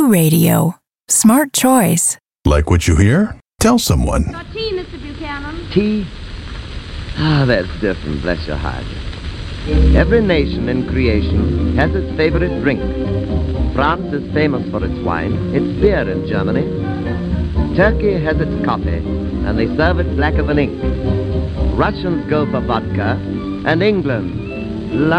Blue Radio. Smart choice. Like what you hear? Tell someone. Your tea, Mr. Buchanan. Tea? Ah, that's different, bless your heart. Every nation in creation has its favorite drink. France is famous for its wine, its beer in Germany. Turkey has its coffee, and they serve it blacker than ink. Russians go for vodka, and England